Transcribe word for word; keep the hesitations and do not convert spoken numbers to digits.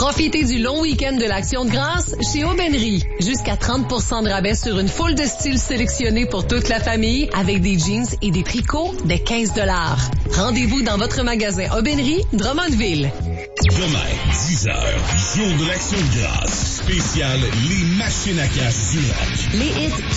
Profitez du long week-end de l'Action de grâce chez Aubainerie. Jusqu'à trente pour cent de rabais sur une foule de styles sélectionnés pour toute la famille avec des jeans et des tricots de quinze dollars. Rendez-vous dans votre magasin Aubainerie, Drummondville. Demain, dix heures, jour de l'Action de grâce. Spécial Les Machines à cash du rock. Les hits